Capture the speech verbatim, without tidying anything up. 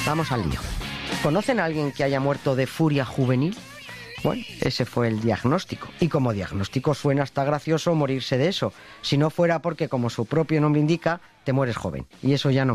Vamos al lío. ¿Conocen a alguien que haya muerto de furia juvenil? Bueno, ese fue el diagnóstico. Y como diagnóstico suena hasta gracioso morirse de eso. Si no fuera porque, como su propio nombre indica, te mueres joven. Y eso ya no